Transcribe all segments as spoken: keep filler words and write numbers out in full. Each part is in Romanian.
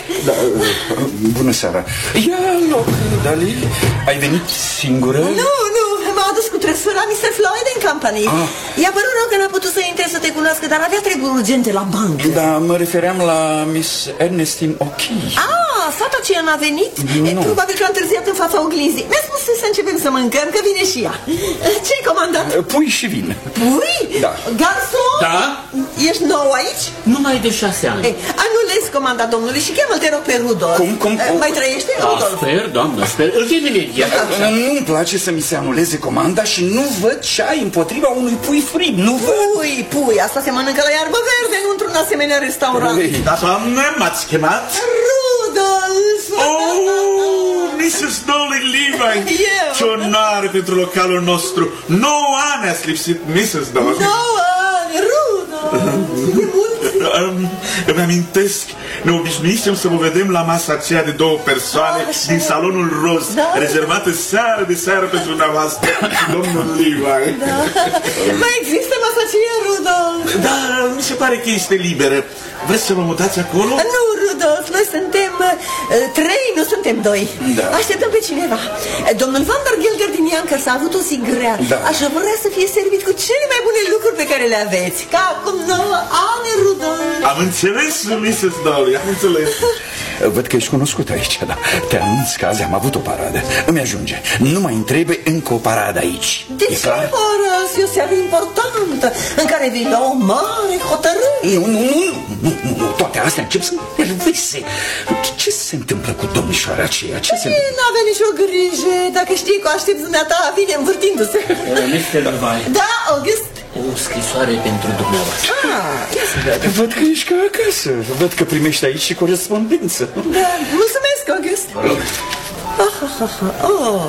Da, bună seara. Ia loc, Dali. Ai venit singură? Nu, nu, m-a adus cu trăsura mister Floyd and Company. ah. I-a părut rău că n-a putut să intre să te cunoască, dar avea treburi urgente la bancă. Da, mă refeream la Miss Ernestine O'Key. Ah, fata aceea n-a venit? Nu. Probabil că a întârziat în fața oglinzii. Mi-a spus să începem să mâncăm, că vine și ea. Ce-ai comandat? Pui și vin. Pui? Da. Garson? Da? Ești nou aici? Nu mai de șase ani. Ei, anulezi comanda domnului și cheamă-l, te rog, pe Rudolf. Cum, cum, cum? Mai trăiește, Da, Rudolf? sper, doamnă, sper. Îl chem imediat. Nu-mi place să mi se anuleze comanda și nu văd ce ai împotriva unui pui frib. Nu văd. Pui, pui, asta se mănâncă la iarbă verde, nu într-un asemenea restaurant. Ei. Da, doamnă, m-ați chemat? Rudolf! Oh, missus Dolly Levi! Eu. Ce onoare pentru localul nostru! nouă ani ați lipsit, missus Dolly! Nouă ani, Rudolf! E mult? Um, îmi amintesc, ne obișnuisem să vă vedem la masa aceea de două persoane Așa. din salonul roz, Da. rezervată seară de seară pentru dumneavoastră și domnul Levi. Da. Mai există masa aceea, Rudolf? Dar mi se pare că este liberă. Vreți să vă mutați acolo? Nu, Rudolf, noi suntem uh, trei, nu suntem doi. Da. Așteptăm pe cineva. Domnul Van der Gelder din Yonkers a avut o zi grea. Da. Aș vrea să fie servit cu cele mai bune lucruri pe care le aveți. Ca acum nouă ani, Rudolf. Am înțeles, missus Dolly, am înțeles. Văd că ești cunoscut aici, da. Te anunț că azi am avut o paradă. Îmi ajunge. Nu mai trebuie încă o paradă aici. De E ce, clar? Horace? E o seară importantă în care vei lua o mare hotărâre. Nu, nu, nu, nu, nu, nu, toate astea încep să mă nerveze. Ce se întâmplă cu domnișoara aceea? Ce se întâmplă? N-avea nicio grijă. Dacă știi că o aștepți dumneata, vine învârtindu-se. mister Levi, Da, August? o scrisoare pentru dumneavoastră. Ah, ia să vedem. Văd că ești ca acasă. Văd că primești aici și corespondență. Da, mulțumesc, August. Ah, ah, ah, ah. Oh,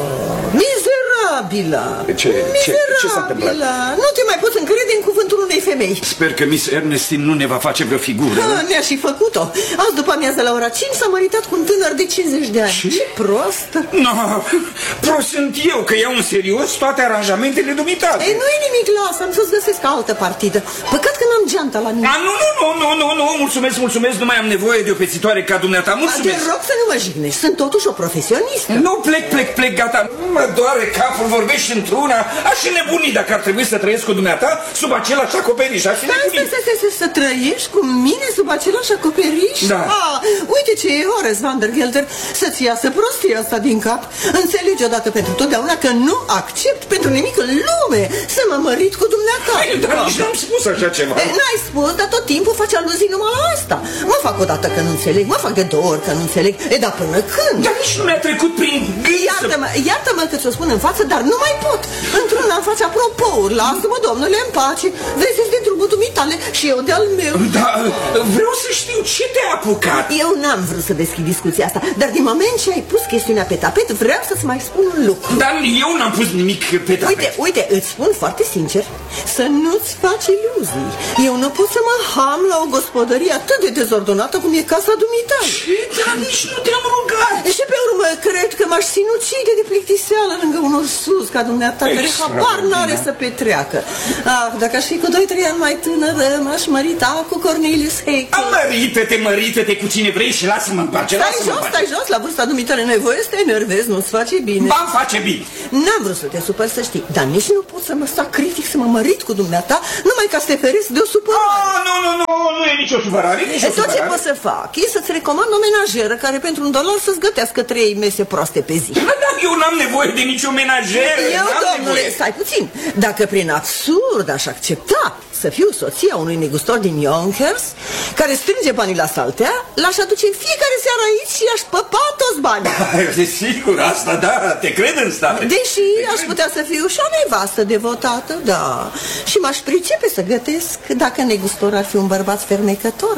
mizerabilă. Ce, ce, ce s-a întâmplat? Mizerabilă. Nu te mai poți încrede în cuvântul unei femei. Sper că Miss Ernestine nu ne va face vreo figură. Ah, mi-a și făcut-o. Azi după amiază la ora cinci s-a măritat cu un tânăr de cincizeci de ani. Ce? Ce prostă. No, prost sunt eu că iau în serios toate aranjamentele dumitale. Ei, nu e nimic, lasă, am să-ți găsesc altă partidă. Păcat că n-am geanta la mine. A, nu, nu, nu, nu, nu, nu, mulțumesc, mulțumesc, nu mai am nevoie de o pețitoare ca dumneata, Te mulțumesc. rog să nu mă jignești, sunt totuși o profesionistă. Nu, plec, plec, plec, gata, mă doare capul, vorbești într-una, aș fi nebunit dacă ar trebui să trăiesc cu dumneata sub același acoperiș, aș fi Stai, nebunit. stai, stai, stai, să trăiești cu mine sub același acoperiș? Da. Ah, uite ce e, Horace Van der Gelder, să-ți iasă prostia asta din cap. Înțelegi odată pentru totdeauna că nu accept pentru nimic în lume să mă mărit cu dumneata. Hai, dar nici n-am spus așa ceva. E, N-ai spus, dar tot timpul faci aluzii numai la asta. Mă fac odată că nu înțeleg, mă fac de două ori că nu înțeleg. E, dar până când? Dar nici nu mi-a trecut prin gând să... Iartă-mă, iartă-mă că ți-o spun în față, dar nu mai pot. Într-una îmi faci apropouri, lasă-mă, domnule, în pace. Vezi de drumul dumitale și eu de-al meu. Da, vreau să știu ce te-a apucat. Eu n-am vrut să deschid discuția asta, dar din moment ce ai pus chestiunea pe tapet, vreau să-ți mai spun un lucru. Dar eu n-am pus nimic pe tapet. Uite, uite, îți spun foarte sincer, să nu-ți faci iluzii. Eu nu pot să mă ham la o gospodărie atât de dezordonată cum e casa dumitale. Ce? Dar nici nu te-am rugat. Și pe urmă, cred că m-aș sinucide de plictiseală lângă un sus ca dumneata, care habar n-are să petreacă. Ah, dacă aș fi cu doi trei ani mai tânără, m-aș mărita cu Cornelius Haeckel. Mărită-te, mărită-te cu cine vrei și lasă-mă în pace. Stai lasă-mă în jos, pace. stai jos, la vârsta dumitale nu ai voie să te enervezi, nu-ți face bine. Ba-mi face bine. N-am vrut să te supăr, să știi, dar nici nu pot să mă sacrific să mă mărit cu dumneata, numai ca să te feresc de o supărare. Oh, nu, nu, nu, nu e nicio supărare, nicio E, tot ce supărare. pot să fac e să-ți recomand o menajeră care pentru un dolar să-ți gătească trei mese proaste pe zi. Dar eu n-am nevoie de nicio menajeră. Eu, n-am domnule, nevoie. stai puțin. Dacă prin absurd aș accepta să fiu soția unui negustor din Yonkers care strânge banii la saltea, l-aș aduce în fiecare seară aici și aș păpa toți banii. Sigur, asta, da, te cred în stare. Deși aș putea să fiu și o nevastă devotată, da. Și m-aș pricepe să gătesc dacă negustor ar fi un bărbat fermecător.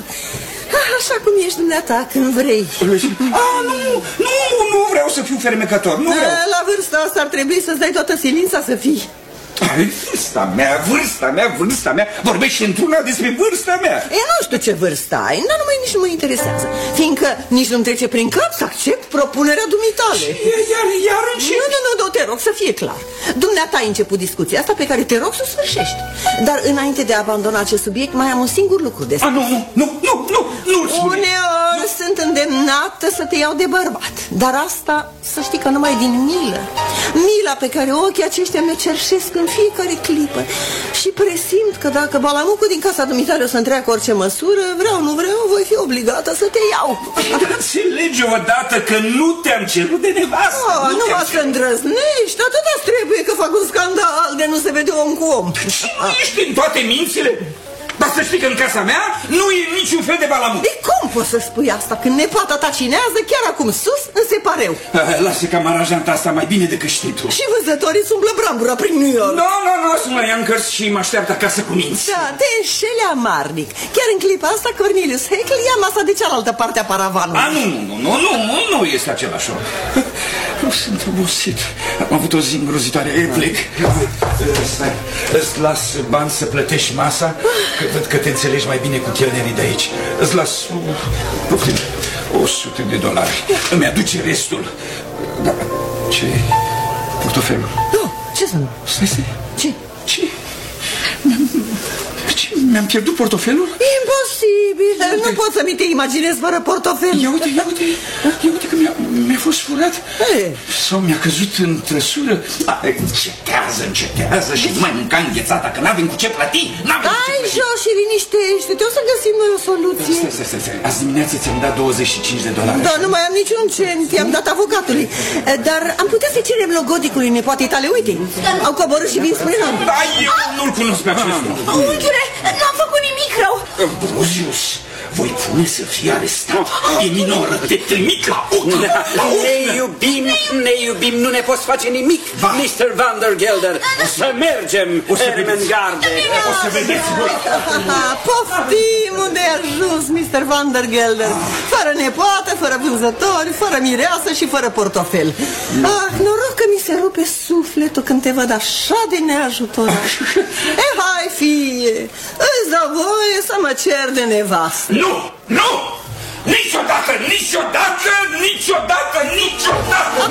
Așa cum ești dumneata când vrei. A, nu, nu, nu vreau să fiu fermecător, nu vreau. La vârsta asta ar trebui să-ți dai toată silința să fii. Ai, vârsta mea, vârsta mea, vârsta mea. Vorbești într-una despre vârsta mea. E, nu știu ce vârstă ai, dar numai nici nu mă interesează. Fiindcă nici nu-mi trece prin cap să accept propunerea dumitale. Iar, iar încep. Nu, nu, nu, nu, te rog să fie clar. Dumneata ai început discuția asta pe care te rog să o sfârșești. Dar înainte de a abandona acest subiect, mai am un singur lucru de spus. A, nu, nu, nu, nu, nu, nu-l spune. Uneori sunt îndemnat așteaptă să te iau de bărbat. Dar asta, să știi că numai din milă. Mila pe care ochii aceștia mi-o cerșesc în fiecare clipă. Și presimt că dacă balamucul din casa dumitare o să întreacă orice măsură, vreau, nu vreau, voi fi obligată să te iau. Înțelege odată că nu te-am cerut de nevastă. Oh, nu mă să îndrăznești, atâta trebuie că fac un scandal de nu se vede om cu om. Și nu ești în toate mințile? Dar să știi că în casa mea nu e niciun fel de balamuc. De cum poți să spui asta când nepata ta cinează chiar acum sus în separeu? Lasă că am aranjat asta mai bine decât știi tu. Și vânzătorii îți umblă brambura prin New York. Nu, nu, nu, sunt la Yonkers și mă așteaptă acasă cu minți. Da, te înșeli amarnic. Chiar în clipa asta Cornelius Haeckel ia masa de cealaltă parte a paravanului. A, nu, nu, nu, nu, nu, nu este același om. Nu sunt obosit. Am avut o zi îngrozitoare. E, plec. Stai, îți las bani să plătești masa, că văd că te înțelegi mai bine cu chelnerii de aici. Îți las poftim, o sută de dolari. Îmi aduce restul. Da, ce? Portofelul. Nu, ce să nu? Stai, stai. Ce? Ce? Mi-am pierdut portofelul? Imposibil, nu pot să mi te imaginez fără portofel. Ia uite, ia uite, ia uite că mi-a mi fost furat. Ei. Sau mi-a căzut în trăsură. A, încetează, încetează și nu mai mânca înghețata, că n-avem cu ce plăti. Hai jos și liniștește-te, o să găsim noi o soluție. Stai, stai, stai, stai. Azi dimineață ți-am dat douăzeci și cinci de dolari. Da, nu mai am niciun cent, i-am dat avocatului. Dar am putea să cerem logodicului nepoatei tale, uite. Au coborât și vin spre noi. Da, eu nu-l cunosc pe acesta. Unchiule, nu am făcut nimic rău. Brozius, voi pune să fie arestat. E minoră, te trimit la ochi. Ne iubim, ne iubim, nu ne poți face nimic, mister Vandergelder. Să mergem, Ermengarde. O să vedeți voi. Poftim, unde ai ajuns, mister Vandergelder? Fără nepoată, fără vânzători, fără mireasă și fără portofel. Ah, noroc că mi se rupe sufletul când te văd așa de neajutorat. E, hai, fie, îți dau voie să mă cer de nevastă. Nu, nu! Niciodată, niciodată, niciodată, niciodată!